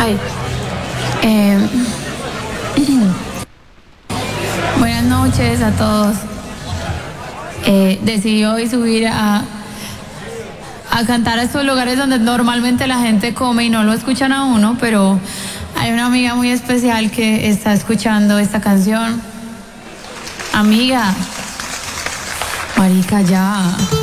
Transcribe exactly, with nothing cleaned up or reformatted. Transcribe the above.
Ay. Eh, buenas noches a todos. Eh, decidí hoy subir a, a cantar a estos lugares donde normalmente la gente come y no lo escuchan a uno, pero hay una amiga muy especial que está escuchando esta canción. Amiga, marica, ya.